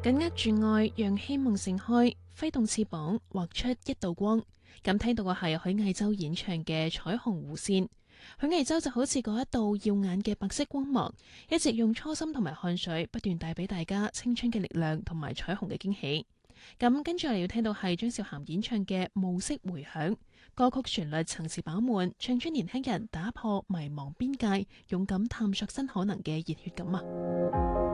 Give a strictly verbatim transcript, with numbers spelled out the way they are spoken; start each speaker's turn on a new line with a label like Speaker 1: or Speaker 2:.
Speaker 1: 緊握住愛，讓希望盛開，揮動翅膀，畫出一道光。咁聽到嘅係許藝洲演唱嘅《彩虹弧線》。許藝洲就好似嗰一道耀眼嘅白色光芒，一直用初心同埋汗水不斷帶俾大家青春嘅力量同埋彩虹嘅驚喜。咁跟住我哋要聽到係張韶涵演唱嘅《暮色回響》，歌曲旋律層次飽滿，唱出年輕人打破迷茫邊界，勇敢探索新可能嘅熱血感啊！